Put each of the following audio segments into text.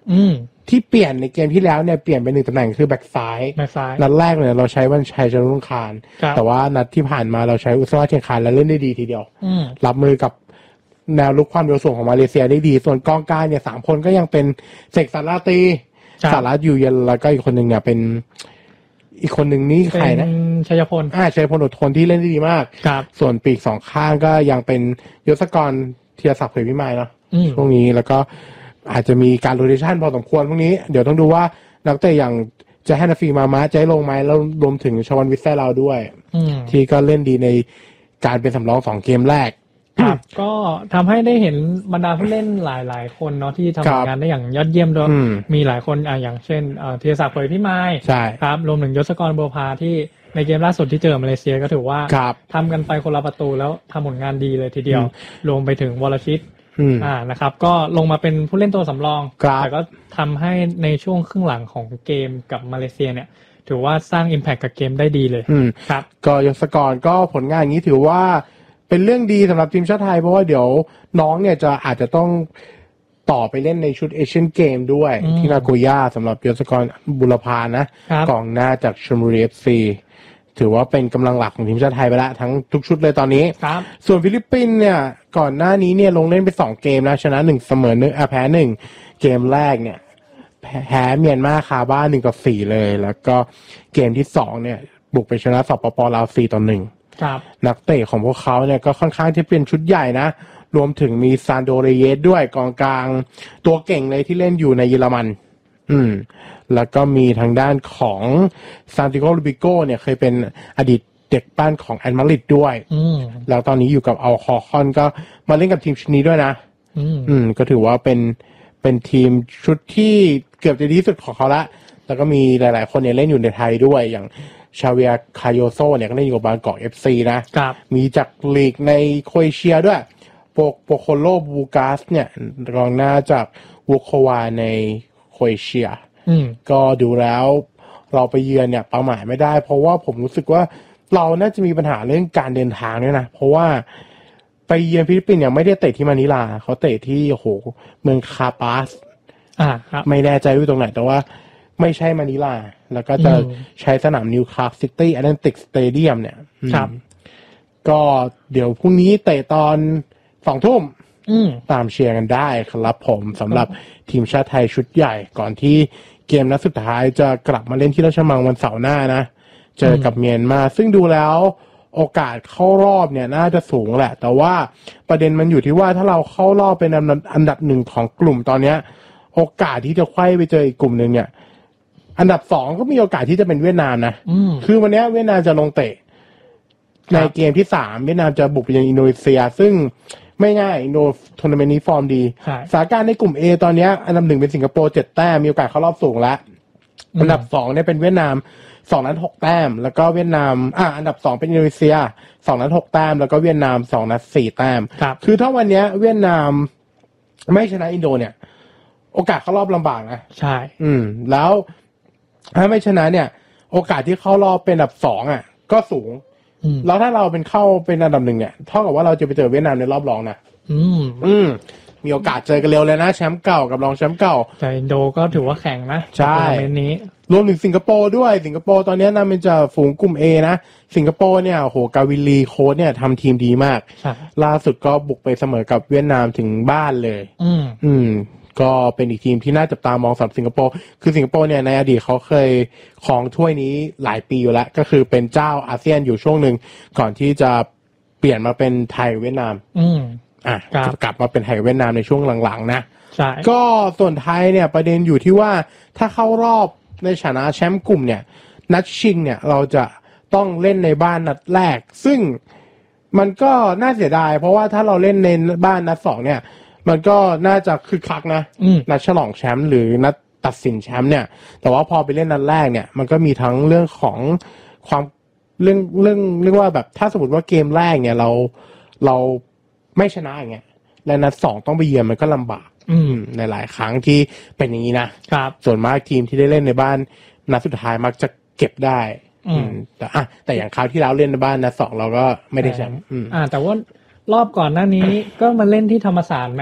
ที่เปลี่ยนในเกมที่แล้วเนี่ยเปลี่ยนเป็น1ตำแหน่งคือแบ็คซ้ายนัดแรกเนี่ยเราใช้วันชัยชนุคารแต่ว่านัดที่ผ่านมาเราใช้อุสวาเชียงคานและเล่นได้ดีทีเดียวรับมือกับแนวลุกความเร็วสูงของมาเลเซียได้ดีส่วนกองกลางเนี่ย3คนก็ยังเป็นเสกสรรราตรีสารัตอยู่เย็นแล้วก็อีกคนนึงเนี่ยเป็นอีกคนหนึ่งนี่ใครนะชัยพลอดทนที่เล่นได้ดีมากส่วนปีก2ข้างก็ยังเป็นยศกรเทียศักดิ์เผยพิมายเนาะช่วงนี้แล้วก็อาจจะมีการโรเทชันพอสมควรพวกนี้เดี๋ยวต้องดูว่านักเตะอย่างจะให้นาฟีมามะจะให้ลงไหมแล้วรวมถึงชวันวิสเซเราด้วยที่ก็เล่นดีในการเป็นสำรอง2เกมแรกครับก็ทำให้ได้เห็นบรรดาผู้เล่นหลายๆคนเนาะที่ทำงานได้อย่างยอดเยี่ยมด้วยมีหลายคนอย่างเช่นเทียศักดิ์เผยพิมายครับรวมถึงยศกรบัวพาที่ในเกมล่าสุดที่เจอมาเลเซียก็ถือว่าทำกันไปคนละประตูแล้วทำผลงานดีเลยทีเดียวรวมไปถึงวรชิตนะครับก็ลงมาเป็นผู้เล่นตัวสำรองแต่ก็ทำให้ในช่วงครึ่งหลังของเกมกับมาเลเซียเนี่ยถือว่าสร้าง impact กับเกมได้ดีเลยครับก็ยศกรก็ผลงานอย่างนี้ถือว่าเป็นเรื่องดีสำหรับทีมชาติไทยเพราะว่าเดี๋ยวน้องเนี่ยอาจจะต้องต่อไปเล่นในชุดเอเชียนเกมด้วยที่นาโกย่าสำหรับยศกรบุรพานะกองหน้าจากชลบุรี FCถือว่าเป็นกำลังหลักของทีมชาติไทยไปแล้วทั้งทุกชุดเลยตอนนี้ส่วนฟิลิปปินส์เนี่ยก่อนหน้านี้เนี่ยลงเล่นไป2เกมนะชนะ1เสมอ1แพ้1เกมแรกเนี่ยแพ้เมียนมาคาบ้าน1-4เลยแล้วก็เกมที่2เนี่ยบุกไปชนะสปป.ลาว4-1นักเตะของพวกเขาเนี่ยก็ค่อนข้างที่เป็นชุดใหญ่นะรวมถึงมีซานโดเรเยสด้วยกองกลางตัวเก่งเลยที่เล่นอยู่ในเยอรมันแล้วก็มีทางด้านของซานติโกลูบิโกเนี่ยเคยเป็นอดีตเด็กปั้นของแอนมาริดด้วยแล้วตอนนี้อยู่กับอัลคอคอนก็มาเล่นกับทีมชุดนี้ด้วยนะก็ถือว่าเป็นทีมชุดที่เกือบจะดีที่สุดของเขาละแล้วก็มีหลายๆคนเนี่ยเล่นอยู่ในไทยด้วยอย่างชาเวียคาโยโซเนี่ยก็เล่นอยู่กับบางกอก FC นะมีจากลีกในโครเอเชียด้วยโปโคโลบูกาสเนี่ยรองหน้าจากวูโควาในโครเอเชียก็ดูแล้วเราไปเยือนเนี่ยประมาทไม่ได้เพราะว่าผมรู้สึกว่าเราน่าจะมีปัญหาเรื่องการเดินทางด้วยนะเพราะว่าไปเยือนฟิลิปปินส์เนี่ยไม่ได้เตะที่มะนิลาเขาเตะที่เมืองคาปาสไม่แน่ใจว่าตรงไหนแต่ว่าไม่ใช่มะนิลาแล้วก็จะใช้สนามนิวคาสซิตี้แอตแลนติกสเตเดียมเนี่ยก็เดี๋ยวพรุ่งนี้เตะตอน 20:00 นตามเชียร์กันได้ครับผมสำหรับทีมชาติไทยชุดใหญ่ก่อนที่เกมนัดสุดท้ายจะกลับมาเล่นที่ราชมังวันเสาร์หน้านะเจอกับเมียนมาซึ่งดูแล้วโอกาสเข้ารอบเนี่ยน่าจะสูงแหละแต่ว่าประเด็นมันอยู่ที่ว่าถ้าเราเข้ารอบเป็นอันดับ1ของกลุ่มตอนนี้โอกาสที่จะไขว้ไปเจออีกกลุ่มนึงเนี่ยอันดับ2ก็มีโอกาสที่จะเป็นเวียดนามนะคือวันนี้เวียดนามจะลงเตะในเกมที่3เวียดนามจะบุกไปยังอินโดนีเซียซึ่งไม่ง่ายอินโดทัวร์นาเมนต์นี้ฟอร์มดีสถานการณ์ในกลุ่ม A ตอนนี้อันดับ1เป็นสิงคโปร์7 แต้มมีโอกาสเข้ารอบสูงแล้วอันดับ2เนี่ยเป็นเวียดนาม2 นัด 6 แต้มแล้วก็เวียดนามอันดับ2เป็นอินโดนีเซีย2 นัด 6 แต้มแล้วก็เวียดนาม2 นัด 4 แต้มคือถ้าวันนี้เวียดนามไม่ชนะอินโดเนี่ยโอกาสเข้ารอบลำบากนะใช่แล้วถ้าไม่ชนะเนี่ยโอกาสที่เข้ารอบเป็นอันดับ2ก็สูงแล้วถ้าเราเข้าเป็นอันดับ1เนี่ยเท่ากับว่าเราจะไปเจอเวียดนามในรอบรองนะมีโอกาสเจอกันเร็วเลยนะแชมป์เก่ากับรองแชมป์เก่าแต่อินโดก็ถือว่าแข็งนะใช่ในนี้รวมถึงสิงคโปร์ด้วยสิงคโปร์ตอนนี้นำเป็นจากฝูงกลุ่ม A นะสิงคโปร์เนี่ยกาวิลีโค้ชเนี่ยทำทีมดีมากล่าสุดก็บุกไปเสมอกับเวียดนามถึงบ้านเลยก็เป็นอีกทีมที่น่าจับตามองสำหรับสิงคโปร์คือสิงคโปร์เนี่ยในอดีตเขาเคยครองถ้วยนี้หลายปีอยู่แล้วก็คือเป็นเจ้าอาเซียนอยู่ช่วงหนึ่งก่อนที่จะเปลี่ยนมาเป็นไทยเวียดนามกลับมาเป็นไทยเวียดนามในช่วงหลังๆนะก็ส่วนไทยเนี่ยประเด็นอยู่ที่ว่าถ้าเข้ารอบในฐานะแชมป์กลุ่มเนี่ยนัดชิงเนี่ยเราจะต้องเล่นในบ้านนัดแรกซึ่งมันก็น่าเสียดายเพราะว่าถ้าเราเล่นในบ้านนัด2เนี่ยมันก็น่าจะคึกคักนะนัดฉลองแชมป์หรือนัดตัดสินแชมป์เนี่ยแต่ว่าพอไปเล่นนัดแรกเนี่ยมันก็มีทั้งเรื่องของความเรื่องว่าแบบถ้าสมมติว่าเกมแรกเนี่ยเราไม่ชนะอย่างเงี้ยและนัด2ต้องไปเยือนมันก็ลำบากในหลายครั้งที่เป็นอย่างนี้นะครับส่วนมากทีมที่ได้เล่นในบ้านนัดสุดท้ายมักจะเก็บได้แต่อย่างคราวที่แล้วเล่นในบ้านนัด2เราก็ไม่ได้แชมป์แต่ว่ารอบก่อนหน้านี้ก็มาเล่นที่ธรรมศาสตร์ไหม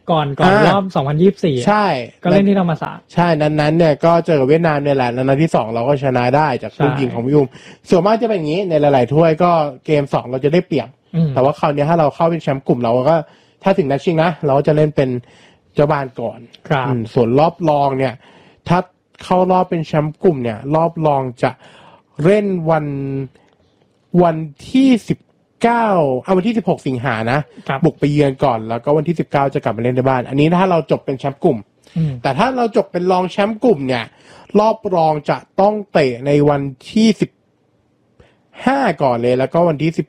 ก่อนรอบ2024 ใช่ก็เล่นที่ธรรมศาสตร์ใช่นั้นเนี่ยก็เจอกับเวียดนามเนี่ยแหละแล้วนัดที่2เราก็ชนะได้จากลูกยิงของพี่อุ้มส่วนมากจะเป็นอย่างนี้ในหลายๆถ้วยก็เกม2เราจะได้เปรียบแต่ว่าคราวนี้ถ้าเราเข้าเป็นแชมป์กลุ่มเราก็ถ้าถึงนัดชิงนะเราจะเล่นเป็นเจ้าบ้านก่อนส่วนรอบรองเนี่ยถ้าเข้ารอบเป็นแชมป์กลุ่มเนี่ยรอบรองจะเล่นวันที่วันที่16สิงหานะบุกไปเยือนก่อนแล้วก็วันที่19จะกลับมาเล่นในบ้านอันนี้ถ้าเราจบเป็นแชมป์กลุ่มแต่ถ้าเราจบเป็นรองแชมป์กลุ่มเนี่ยรอบรองจะต้องเตะในวันที่15ก่อนเลยแล้วก็วันที่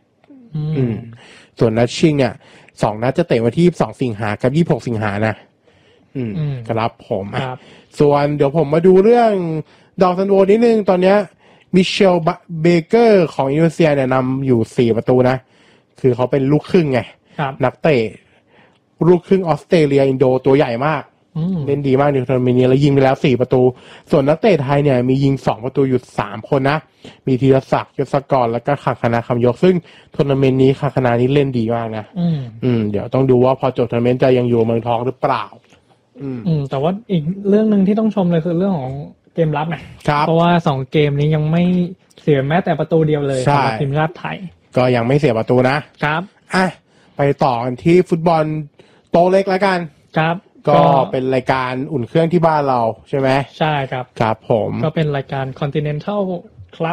18ส่วนนัดชิงเนี่ย2นัดจะเตะวันที่22สิงหากับ26สิงหานะครับผมส่วนเดี๋ยวผมมาดูเรื่องดอกซันโวนิดนึงตอนเนี้ยมิเชลเบเกอร์ของอินโดนีเซียเนี่ยนำอยู่4ประตูนะคือเขาเป็นลูกครึ่งไงนักเตะลูกครึ่งออสเตรเลียอินโดตัวใหญ่มากเล่นดีมากในทัวร์นาเมนต์นี้แล้วยิงไปแล้ว4ประตูส่วนนักเตะไทยเนี่ยมียิง2ประตูอยู่3คนนะมีธีรศักดิ์ยศกรแล้วก็ขังคณาคำยกซึ่งทัวร์นาเมนต์นี้ขังคณานี้เล่นดีมากนะเดี๋ยวต้องดูว่าพอจบทัวร์นาเมนต์จะยังอยู่เมืองทองหรือเปล่าแต่ว่าอีกเรื่องนึงที่ต้องชมเลยคือเรื่องของเกมรับนะเพราะว่า2เกมนี้ยังไม่เสียแม้แต่ประตูเดียวเลยสำหรับทีมชาติไทยก็ยังไม่เสียประตูนะครับไปต่อกันที่ฟุตบอลโตเล็กแล้วกันครับก็เป็นรายการอุ่นเครื่องที่บ้านเราใช่ไหมใช่ครับครับผมก็เป็นรายการ Continental Club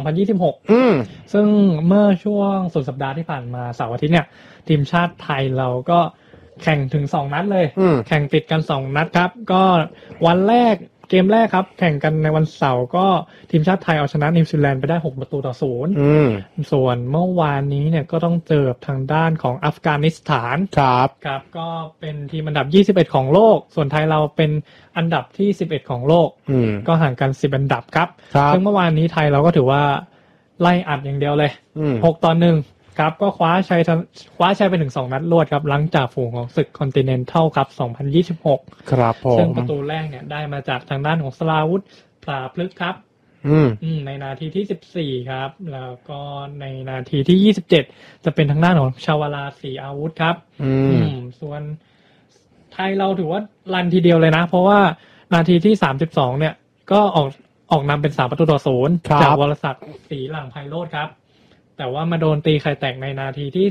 2026ซึ่งเมื่อช่วงสุดสัปดาห์ที่ผ่านมาเสาร์อาทิตย์เนี่ยทีมชาติไทยเราก็แข่งถึง2นัดเลยแข่งติดกัน2นัดครับก็วันแรกเกมแรกครับแข่งกันในวันเสาร์ก็ทีมชาติไทยเอาชนะนิวซีแลนด์ไปได้6-0ส่วนเมื่อวานนี้เนี่ยก็ต้องเจอทางด้านของอัฟกานิสถานครับก็เป็นทีมอันดับ21ของโลกส่วนไทยเราเป็นอันดับที่11ของโลกก็ห่างกัน10อันดับครับซึ่งเมื่อวานนี้ไทยเราก็ถือว่าไล่อัดอย่างเดียวเลย6-1ครับก็คว้าชัยไปถึง2นัดรวดครับหลังจากฝูงของศึก Continental ครับ2026 ครับผมซึ่งประตูแรกเนี่ยได้มาจากทางด้านของสราวุธปราพฤกษ์ครับในนาทีที่14ครับแล้วก็ในนาทีที่27จะเป็นทางด้านของชาวราศรีอาวุธครับส่วนไทยเราถือว่ารันทีเดียวเลยนะเพราะว่านาทีที่32เนี่ยก็ออกนำเป็น3-0จากวรศักดิ์ศรีหลังไพโรจน์ครับแต่ว่ามาโดนตีไข่แตกในนาทีที่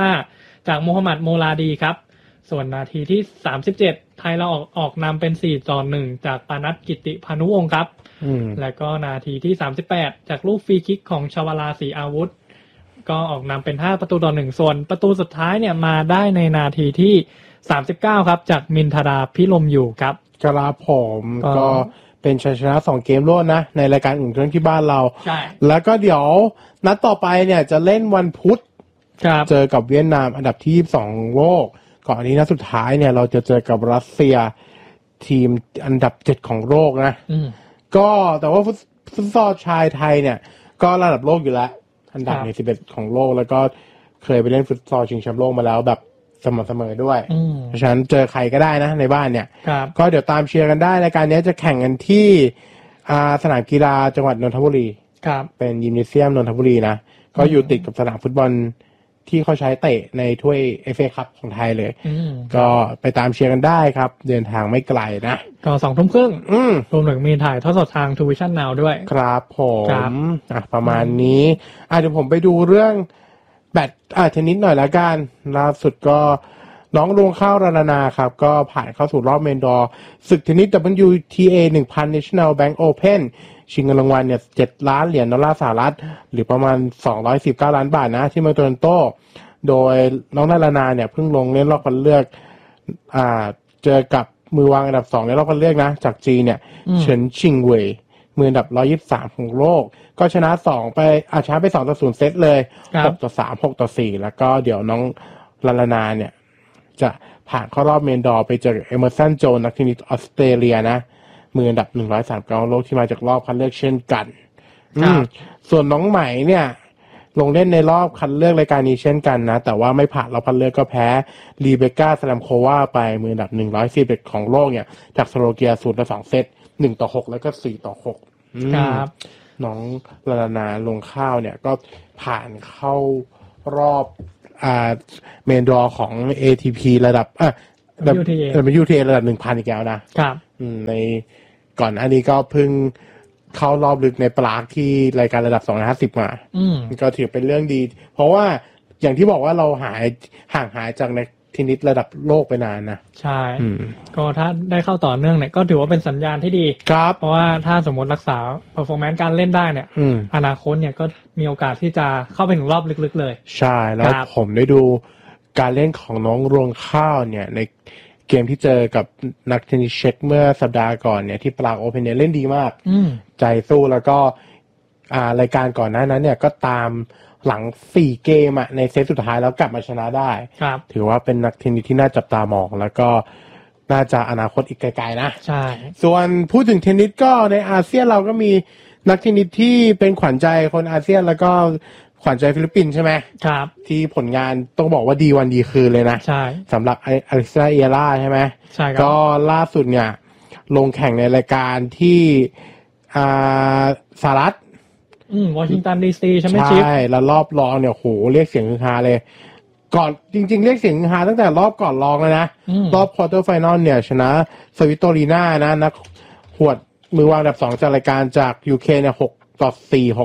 35จากโมฮัมหมัดโมลาดีครับส่วนนาทีที่37ไทยเราออกนำเป็น4-1จากปานัสกิติพานุวงศ์ครับแล้วก็นาทีที่38จากลูกฟรีคิกของชวราศรีอาวุธก็ออกนำเป็น5-1ส่วนประตูสุดท้ายเนี่ยมาได้ในนาทีที่39ครับจากมินทราพิรมอยู่ครับครับผมก็เป็นชัยชนะ2เกมรวดนะในรายการอุ่นเครื่องที่บ้านเราใช่แล้วก็เดี๋ยวนัดต่อไปเนี่ยจะเล่นวันพุธเจอกับเวียดนามอันดับที่22โลกก่อนนี้นัดสุดท้ายเนี่ยเราจะเจอกับรัสเซียทีมอันดับ7ของโลกนะก็แต่ว่าฟุตซอลชายไทยเนี่ยก็ระดับโลกอยู่แล้วอันดับใน11ของโลกแล้วก็เคยไปเล่นฟุตซอลชิงแชมป์โลกมาแล้วแบบสม่ำเสมอด้วยเพราะฉะนั้นเจอใครก็ได้นะในบ้านเนี่ยก็เดี๋ยวตามเชียร์กันได้รายการนี้จะแข่งกันที่สนามกีฬาจังหวัดนนทบุรีเป็นยิมเนเซียมนนทบุรีนะก็อยู่ติดกับสนามฟุตบอลที่เขาใช้เตะในถ้วย FA คัพของไทยเลยก็ไปตามเชียร์กันได้ครับเดินทางไม่ไกลนะก็ 20:30 รวมถึงมีถ่ายทอดสดทาง Tuition Now ด้วยครับผมประมาณนี้เดี๋ยวผมไปดูเรื่องแบดเทนนิสหน่อยละกันล่าสุดก็น้องรวงข้าวรณนาครับก็ผ่านเข้าสู่รอบเมนดอร์ศึกเทนนิส WTA 1000 National Bank Open ชิงเงินรางวัลเนี่ย$7 ล้านสหรัฐหรือประมาณ219ล้านบาทนะที่เมืองโตรอนโตโดยน้องรณนาเนี่ยเพิ่งลงเล่นรอบคัดเลือกเจอกับมือวางอันดับ2ในรอบคัดเลือกนะจากจีนเนี่ยเฉินชิงเว่ยมืออันดับ123ของโลกก็ชนะ2ไปชนะไป2-0เซตเลย6-3 6-4แล้วก็เดี๋ยวน้องรณนาเนี่ยจะผ่านเข้ารอบเมนดอร์ไปเจอเอเมอร์สันโจนนักเทนนิสออสเตรเลียนะมืออันดับ139โลกที่มาจากรอบคัดเลือกเช่นกันส่วนน้องใหม่เนี่ยลงเล่นในรอบคัดเลือกรายการนี้เช่นกันนะแต่ว่าไม่ผ่านรอบคัดเลือกก็แพ้รีเบคก้าสแลมโควาไปมืออันดับ141ของโลกเนี่ยจากสโลวาเกีย0-2เซต1-6แล้วก็4-6 ครับน้องรณนาลงข้าวเนี่ยก็ผ่านเข้ารอบเมนดอร์ของ ATP ระดับ WTA ระดับ 1,000 อีกแล้วนะครับในก่อนอันนี้ก็เพิ่งเข้ารอบลึกในปรากที่รายการระดับ250มาก็ถือเป็นเรื่องดีเพราะว่าอย่างที่บอกว่าเราห่างหายจากในเทนนิสระดับโลกไปนานนะใช่ก็ถ้าได้เข้าต่อเนื่องเนี่ยก็ถือว่าเป็นสัญญาณที่ดีครับเพราะว่าถ้าสมมติรักษา performance การเล่นได้เนี่ยอนาคตเนี่ยก็มีโอกาสที่จะเข้าไปถึงรอบลึกๆเลยใช่แล้วผมได้ดูการเล่นของน้องรวงข้าวเนี่ยในเกมที่เจอกับนักเทนนิสเช็กเมื่อสัปดาห์ก่อนเนี่ยที่ปรากโอเพนเนี่ยเล่นดีมากใจสู้แล้วก็รายการก่อนหน้านั้นเนี่ยก็ตามหลัง4เกมในเซตสุดท้ายแล้วกลับมาชนะได้ถือว่าเป็นนักเทนนิสที่น่าจับตามองแล้วก็น่าจะอนาคตอีกไกลๆนะใช่ส่วนพูดถึงเทนนิสก็ในอาเซียนเราก็มีนักเทนนิสที่เป็นขวัญใจคนอาเซียนแล้วก็ขวัญใจฟิลิปปินส์ใช่ไหมครับที่ผลงานต้องบอกว่าดีวันดีคืนเลยนะใช่สำหรับอเล็กซ่าเอล่าใช่ไหมใช่ครับก็ล่าสุดเนี่ยลงแข่งในรายการที่สหรัฐวอชิงตันดีซีใช่ไหมชิปใช่แล้วรอบรองเนี่ยโหเรียกเสียงฮือฮาเลยก่อนจริงๆเรียกเสียงฮือฮาตั้งแต่รอบก่อนรองเลยนะรอบควอเตอร์ไฟนอลเนี่ยชนะสวิโตลีน่านะนักหวดมือวางอันดับ2จากรายการจากยูเคเนี่ย6-4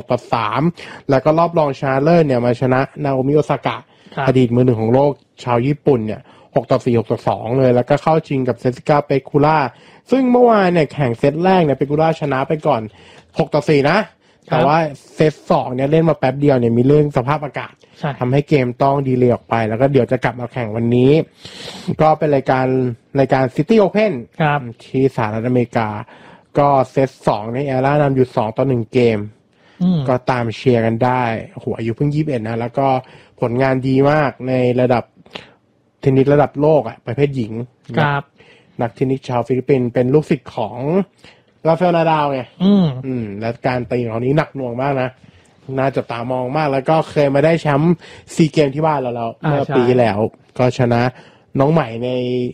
6-3แล้วก็รอบรองชนะเลิศเนี่ยมาชนะนาโอมิโอซากะอดีตมือหนึ่งของโลกชาวญี่ปุ่นเนี่ย6-4 6-2เลยแล้วก็เข้าชิงกับเซซิก้าเปคูล่าซึ่งเมื่อวานเนี่ยแข่งเซตแรกเนี่ยเปคูล่าชนะไปก่อน6-4นะแต่ว่าเซต2เนี่ยเล่นมาแป๊บเดียวเนี่ยมีเรื่องสภาพอากาศทำให้เกมต้องดีเลย์ออกไปแล้วก็เดี๋ยวจะกลับมาแข่งวันนี้ก็เป็นรายการซิตี้โอเพ่นที่สหรัฐอเมริกาก็เซต2ในแอร่านำอยู่2-1เกมก็ตามเชียร์กันได้โหอายุเพิ่ง21นะแล้วก็ผลงานดีมากในระดับเทนนิสระดับโลกประเภทหญิงครับนักเทนนิสชาวฟิลิปปินส์เป็นลูกศิษย์ของราฟาเอลนาดาลไงและการตีของนี้หนักหน่วงมากนะน่าจับตามองมากแล้วก็เคยมาได้แชมป์ซีเกมที่บ้านเราเมื่อปีที่แล้วก็ชนะน้องใหม่ใน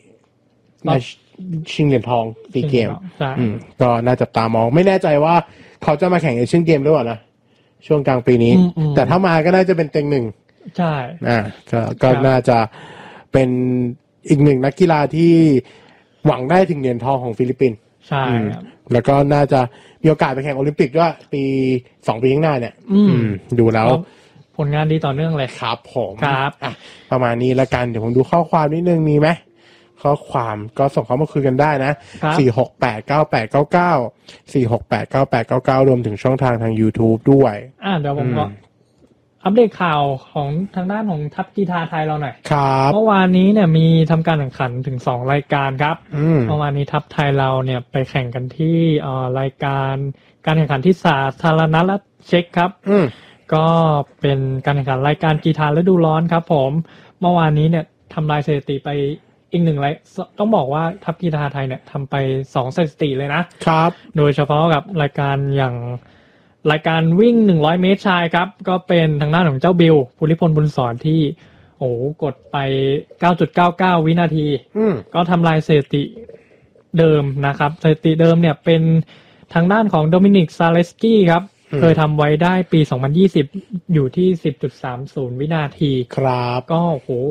ชิงเหรียญทองซีเกมก็น่าจับตามองไม่แน่ใจว่าเขาจะมาแข่งเอเชียนเกมหรือเปล่านะช่วงกลางปีนี้แต่ถ้ามาก็น่าจะเป็นเต็งหนึ่งใช่ก็น่าจะเป็นอีกหนึ่งนักกีฬาที่หวังได้ถึงเหรียญทองของฟิลิปปินส์ใช่แล้วก็น่าจะมีโอกาสไปแข่งโอลิมปิกด้วยปี2 ปีข้างหน้าเนี่ยดูแล้วผลงานดีต่อเนื่องเลยครับผมครับประมาณนี้แล้วกันเดี๋ยวผมดูข้อความนิดนึงมีไหมข้อความก็ส่งเข้ามาคุยกันได้นะ4689899 4689899รวมถึงช่องทาง YouTube ด้วยเดี๋ยวผมก็อัปเดตข่าวของทางด้านของทัพกีฬาไทยเราหน่อยครับเมื่อวานนี้เนี่ยมีทำการแข่งขันถึง2รายการครับเมื่อวานนี้ทัพไทยเราเนี่ยไปแข่งกันที่รายการแข่งขันที่สาธารณรัฐเช็กครับก็เป็นการแข่งขันรายการกีฬาฤดูร้อนครับผมเมื่อวานนี้เนี่ยทำลายสถิติไปอีก1ต้องบอกว่าทัพกีฬาไทยเนี่ยทำไป2สถิติเลยนะครับโดยเฉพาะกับรายการอย่างรายการวิ่ง100เมตรชายครับก็เป็นทางด้านของเจ้าบิวภูริพลบุญสอนที่กดไป 9.99 วินาทีก็ทำลายสถิติเดิมนะครับสถิติเดิมเนี่ยเป็นทางด้านของโดมินิกซาเลสกี้ครับเคยทำไว้ได้ปี2020อยู่ที่ 10.30 วินาทีครับก็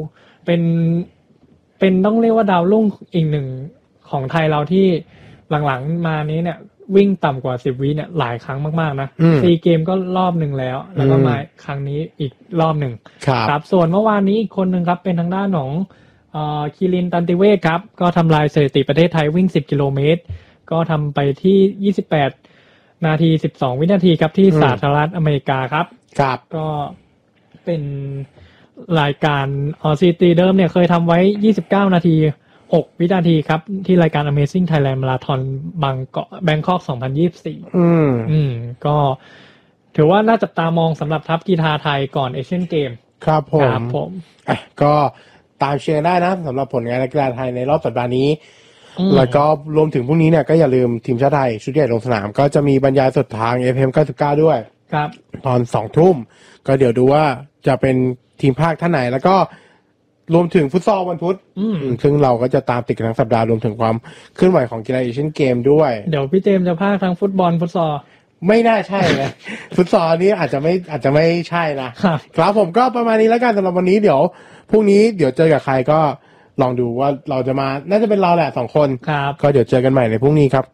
เป็นต้องเรียกว่าดาวรุ่งอีกหนึ่งของไทยเราที่หลังๆมานี้เนี่ยวิ่งต่ำกว่า10วิเนี่ยหลายครั้งมากๆนะ4เกมก็รอบหนึ่งแล้วก็มาครั้งนี้อีกรอบหนึ่งครับส่วนเมื่อวานนี้อีกคนหนึ่งครับเป็นทางด้านของคิรินตันติเวศครับก็ทำลายสถิติประเทศไทยวิ่ง10กิโลเมตรก็ทำไปที่28นาที12วินาทีครับที่สหรัฐอเมริกาครับก็เป็นรายการสถิติเดิมเนี่ยเคยทำไว้29นาที6วินาทีครับที่รายการ Amazing Thailand Marathon แบงคอก2024ก็ถือว่าน่าจับตามองสำหรับทัพกีฬาไทยก่อนเอเชียนเกมครับผมก็ตามเชียร์ได้นะสำหรับผลงานนักกีฬาไทยในรอบสัปดาห์นี้แล้วก็รวมถึงพรุ่งนี้เนี่ยก็อย่าลืมทีมชาติไทยชุดใหญ่ลงสนามก็จะมีบรรยายสดทาง FM 99ด้วยครับตอน 20:00 นก็เดี๋ยวดูว่าจะเป็นทีมภาคท่านไหนแล้วก็รวมถึงฟุตซอลวันพุธซึ่งเราก็จะตามติดกันทั้งสัปดาห์รวมถึงความเคลื่อนไหวของกีฬาเอเชียนเกมด้วยเดี๋ยวพี่เจมส์จะพากทั้งฟุตบอลฟุตซอลไม่น่าใช่นะฟุตซอลนี้อาจจะไม่ใช่นะครับผมก็ประมาณนี้แล้วกันสำหรับวันนี้เดี๋ยวพรุ่งนี้เดี๋ยวเจอกับใครก็ลองดูว่าเราจะมาน่าจะเป็นเราแหละ2 คนครับก็เดี๋ยวเจอกันใหม่ในพรุ่งนี้ครับ